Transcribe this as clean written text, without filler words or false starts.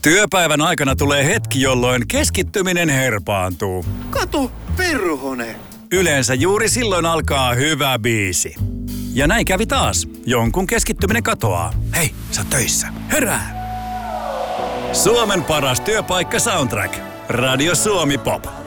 Työpäivän aikana tulee hetki, jolloin keskittyminen herpaantuu. Katu, perhone! Yleensä juuri silloin alkaa hyvä biisi. Ja näin kävi taas. Jonkun keskittyminen katoaa. Hei, sä oot töissä. Herää! Suomen paras työpaikka Soundtrack. Radio Suomi Pop.